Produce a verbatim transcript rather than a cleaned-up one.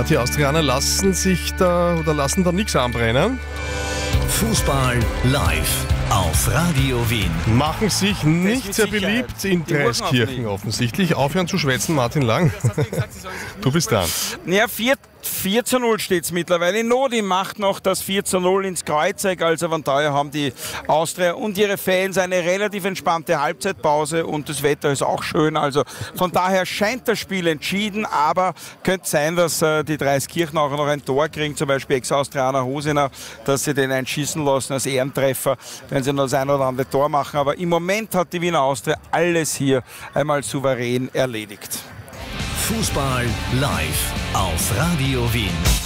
Ja, die Austrianer lassen sich da oder lassen da nichts anbrennen. Fußball live auf Radio Wien. Machen sich nicht sehr beliebt in Dreiskirchen offensichtlich. Aufhören zu schwätzen, Martin Lang. Du bist dran. Ja, vier zu null steht es mittlerweile. Nodi macht noch das vier zu null ins Kreuzeck. Also von daher haben die Austria und ihre Fans eine relativ entspannte Halbzeitpause und das Wetter ist auch schön. Also von daher scheint das Spiel entschieden, aber könnte sein, dass äh, die Dreiskirchen auch noch ein Tor kriegen, zum Beispiel Ex-Austrianer Hosener, dass sie den einschießen lassen als Ehrentreffer, wenn sie noch das ein oder andere Tor machen. Aber im Moment hat die Wiener Austria alles hier einmal souverän erledigt. Fußball live auf Radio Wien.